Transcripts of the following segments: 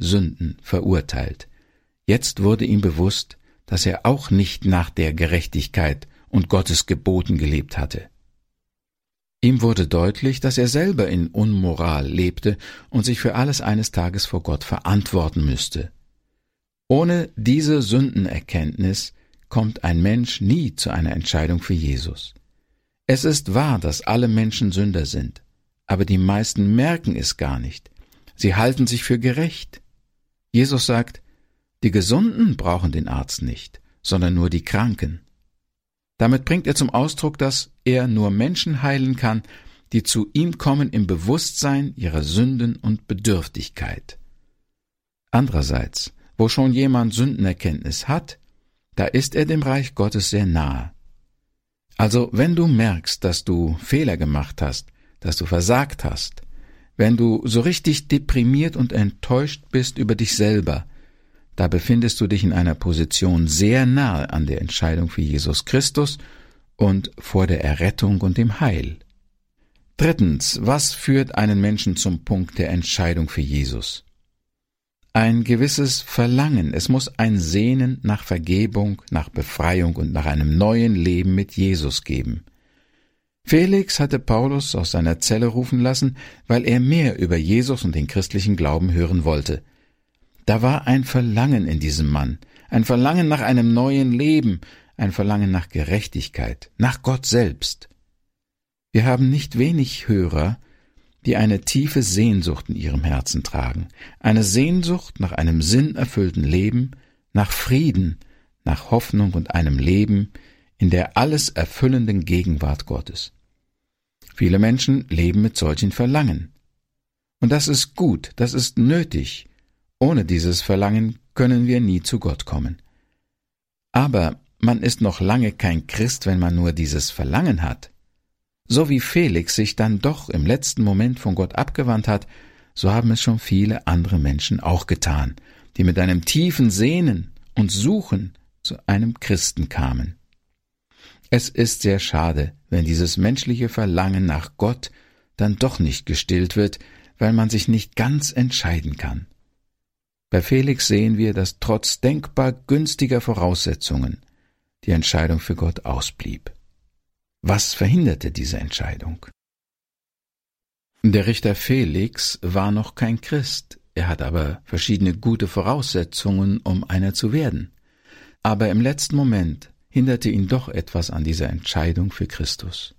Sünden verurteilt. Jetzt wurde ihm bewusst, dass er auch nicht nach der Gerechtigkeit und Gottes Geboten gelebt hatte. Ihm wurde deutlich, dass er selber in Unmoral lebte und sich für alles eines Tages vor Gott verantworten müsste. Ohne diese Sündenerkenntnis kommt ein Mensch nie zu einer Entscheidung für Jesus. Es ist wahr, dass alle Menschen Sünder sind, aber die meisten merken es gar nicht. Sie halten sich für gerecht. Jesus sagt, die Gesunden brauchen den Arzt nicht, sondern nur die Kranken. Damit bringt er zum Ausdruck, dass er nur Menschen heilen kann, die zu ihm kommen im Bewusstsein ihrer Sünden und Bedürftigkeit. Andererseits, wo schon jemand Sündenerkenntnis hat, da ist er dem Reich Gottes sehr nahe. Also, wenn du merkst, dass du Fehler gemacht hast, dass du versagt hast, wenn du so richtig deprimiert und enttäuscht bist über dich selber, da befindest du dich in einer Position sehr nahe an der Entscheidung für Jesus Christus und vor der Errettung und dem Heil. Drittens, was führt einen Menschen zum Punkt der Entscheidung für Jesus? Ein gewisses Verlangen, es muss ein Sehnen nach Vergebung, nach Befreiung und nach einem neuen Leben mit Jesus geben. Felix hatte Paulus aus seiner Zelle rufen lassen, weil er mehr über Jesus und den christlichen Glauben hören wollte. Da war ein Verlangen in diesem Mann, ein Verlangen nach einem neuen Leben, ein Verlangen nach Gerechtigkeit, nach Gott selbst. Wir haben nicht wenig Hörer, die eine tiefe Sehnsucht in ihrem Herzen tragen, eine Sehnsucht nach einem sinnerfüllten Leben, nach Frieden, nach Hoffnung und einem Leben in der alles erfüllenden Gegenwart Gottes. Viele Menschen leben mit solchen Verlangen. Und das ist gut, das ist nötig. Ohne dieses Verlangen können wir nie zu Gott kommen. Aber man ist noch lange kein Christ, wenn man nur dieses Verlangen hat. So wie Felix sich dann doch im letzten Moment von Gott abgewandt hat, so haben es schon viele andere Menschen auch getan, die mit einem tiefen Sehnen und Suchen zu einem Christen kamen. Es ist sehr schade, wenn dieses menschliche Verlangen nach Gott dann doch nicht gestillt wird, weil man sich nicht ganz entscheiden kann. Bei Felix sehen wir, dass trotz denkbar günstiger Voraussetzungen die Entscheidung für Gott ausblieb. Was verhinderte diese Entscheidung? Der Richter Felix war noch kein Christ, er hat aber verschiedene gute Voraussetzungen, um einer zu werden. Aber im letzten Moment hinderte ihn doch etwas an dieser Entscheidung für Christus.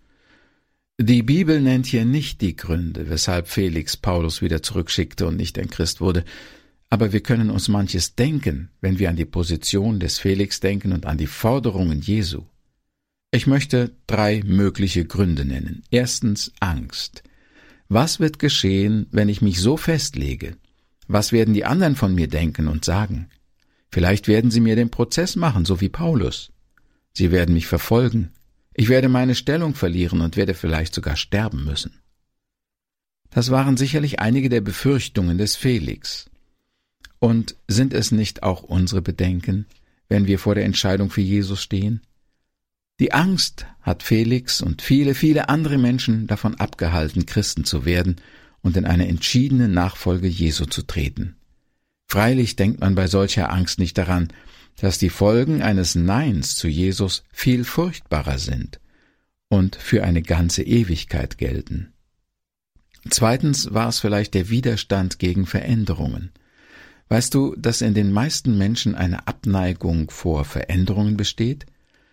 Die Bibel nennt hier nicht die Gründe, weshalb Felix Paulus wieder zurückschickte und nicht ein Christ wurde, aber wir können uns manches denken, wenn wir an die Position des Felix denken und an die Forderungen Jesu. Ich möchte 3 mögliche Gründe nennen. Erstens Angst. Was wird geschehen, wenn ich mich so festlege? Was werden die anderen von mir denken und sagen? Vielleicht werden sie mir den Prozess machen, so wie Paulus. Sie werden mich verfolgen. Ich werde meine Stellung verlieren und werde vielleicht sogar sterben müssen. Das waren sicherlich einige der Befürchtungen des Felix. Und sind es nicht auch unsere Bedenken, wenn wir vor der Entscheidung für Jesus stehen? Die Angst hat Felix und viele, viele andere Menschen davon abgehalten, Christen zu werden und in eine entschiedene Nachfolge Jesu zu treten. Freilich denkt man bei solcher Angst nicht daran, dass die Folgen eines Neins zu Jesus viel furchtbarer sind und für eine ganze Ewigkeit gelten. Zweitens war es vielleicht der Widerstand gegen Veränderungen. Weißt du, dass in den meisten Menschen eine Abneigung vor Veränderungen besteht?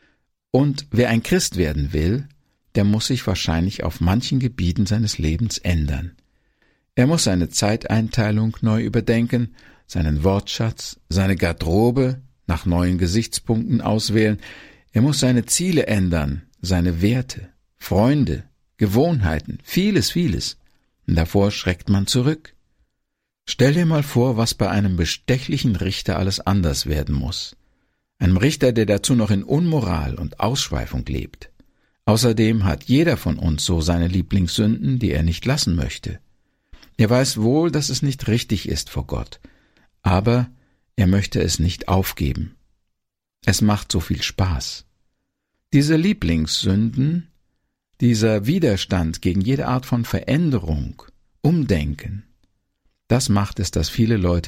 Und wer ein Christ werden will, der muss sich wahrscheinlich auf manchen Gebieten seines Lebens ändern. Er muss seine Zeiteinteilung neu überdenken, seinen Wortschatz, seine Garderobe nach neuen Gesichtspunkten auswählen. Er muss seine Ziele ändern, seine Werte, Freunde, Gewohnheiten, vieles, vieles. Und davor schreckt man zurück. Stell dir mal vor, was bei einem bestechlichen Richter alles anders werden muss. Einem Richter, der dazu noch in Unmoral und Ausschweifung lebt. Außerdem hat jeder von uns so seine Lieblingssünden, die er nicht lassen möchte. Er weiß wohl, dass es nicht richtig ist vor Gott, aber er möchte es nicht aufgeben. Es macht so viel Spaß. Diese Lieblingssünden, dieser Widerstand gegen jede Art von Veränderung, Umdenken, das macht es, dass viele Leute nicht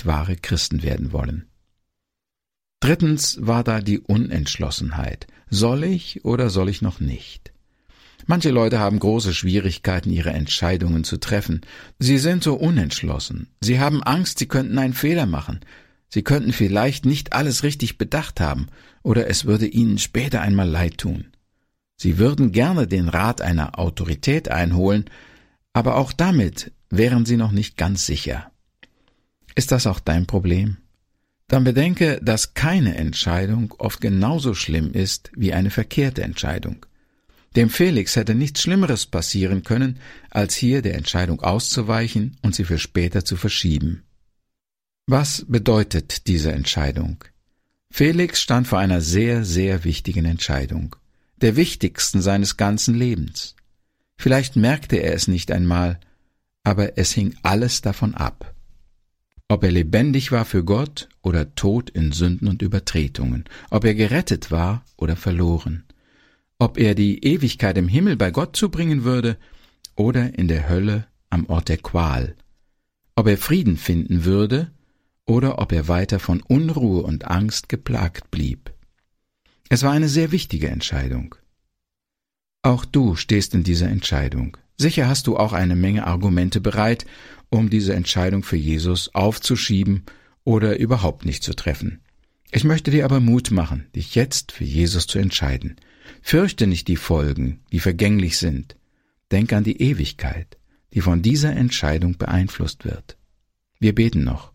als wahre Christen werden wollen. Drittens war da die Unentschlossenheit. Soll ich oder soll ich noch nicht? Manche Leute haben große Schwierigkeiten, ihre Entscheidungen zu treffen. Sie sind so unentschlossen. Sie haben Angst, sie könnten einen Fehler machen. Sie könnten vielleicht nicht alles richtig bedacht haben, oder es würde ihnen später einmal leid tun. Sie würden gerne den Rat einer Autorität einholen, aber auch damit wären sie noch nicht ganz sicher. Ist das auch dein Problem? Dann bedenke, dass keine Entscheidung oft genauso schlimm ist wie eine verkehrte Entscheidung. Dem Felix hätte nichts Schlimmeres passieren können, als hier der Entscheidung auszuweichen und sie für später zu verschieben. Was bedeutet diese Entscheidung? Felix stand vor einer sehr, sehr wichtigen Entscheidung, der wichtigsten seines ganzen Lebens. Vielleicht merkte er es nicht einmal, aber es hing alles davon ab. Ob er lebendig war für Gott oder tot in Sünden und Übertretungen, ob er gerettet war oder verloren, ob er die Ewigkeit im Himmel bei Gott zubringen würde oder in der Hölle am Ort der Qual, ob er Frieden finden würde oder ob er weiter von Unruhe und Angst geplagt blieb. Es war eine sehr wichtige Entscheidung. Auch du stehst in dieser Entscheidung. Sicher hast du auch eine Menge Argumente bereit, um diese Entscheidung für Jesus aufzuschieben oder überhaupt nicht zu treffen. Ich möchte dir aber Mut machen, dich jetzt für Jesus zu entscheiden. Fürchte nicht die Folgen, die vergänglich sind. Denk an die Ewigkeit, die von dieser Entscheidung beeinflusst wird. Wir beten noch.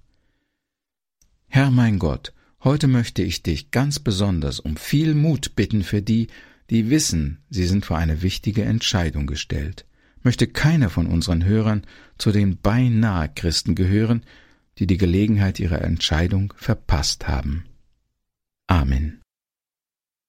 Herr mein Gott, heute möchte ich dich ganz besonders um viel Mut bitten für die, die wissen, sie sind vor eine wichtige Entscheidung gestellt. Möchte keiner von unseren Hörern zu den beinahe Christen gehören, die die Gelegenheit ihrer Entscheidung verpasst haben. Amen.